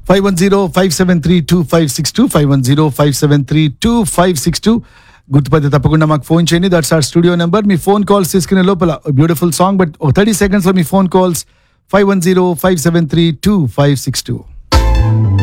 510-573-2562 510-573-2562 గుర్తుపడితే తప్పకుండా మాకు ఫోన్ చేయండి. That's our studio number. Me phone calls తీసుకునే లోపల బ్యూటిఫుల్ సాంగ్, బట్ 30 seconds లో మీ ఫోన్ కాల్స్ 510-573-2562.